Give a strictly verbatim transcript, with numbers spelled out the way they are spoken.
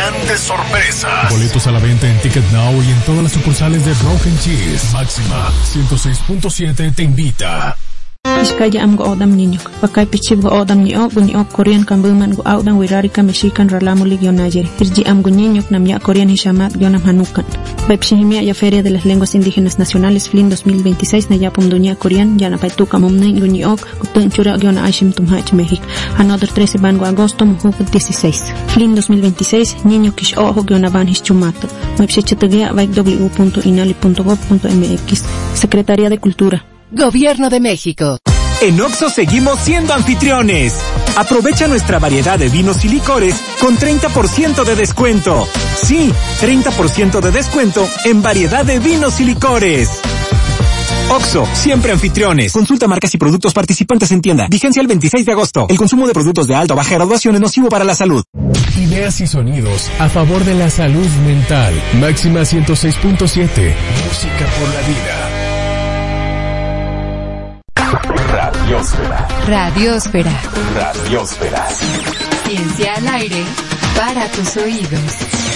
grandes sorpresas. Boletos a la venta en Ticket Now y en todas las sucursales de Broken Cheese. Máxima ciento seis punto siete te invita. Iskaya am go odam niño. Pakay pichib go odam ni o guni o Korean kambuman go audan wirari ka mexican ralamu ligionayer. Irji am go niño nam ya Korean hishamat gionam hanukan. Bepshimia ya Feria de las Lenguas Indígenas Nacionales Flin dos mil veintiséis na ya pumdunya Korean ya na paituka mumne guni o gutun chura giona aishim tumhach México. Another trece ban go agosto muhu dieciséis. Flin dos mil veintiséis niño kish ojo giona ban hischumato. Mepshichetagea vaik w punto inali punto gov punto m x. Secretaría de Cultura. Gobierno de México. En Oxxo seguimos siendo anfitriones. Aprovecha nuestra variedad de vinos y licores con treinta por ciento de descuento. Sí, treinta por ciento de descuento en variedad de vinos y licores. Oxxo, siempre anfitriones. Consulta marcas y productos participantes en tienda. Vigencia el veintiséis de agosto. El consumo de productos de alta o baja graduación es nocivo para la salud. Ideas y sonidos a favor de la salud mental. Máxima ciento seis punto siete. Música por la vida. Radiosfera. Radiosfera. Radiosfera. Ciencia al aire para tus oídos.